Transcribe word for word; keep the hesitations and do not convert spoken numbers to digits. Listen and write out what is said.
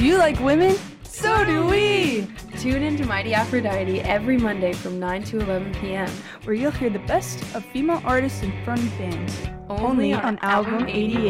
Do you like women? So do we! Tune in to Mighty Aphrodite every Monday from nine to eleven p.m. where you'll hear the best of female artists and front bands. Only on Album eighty-eight.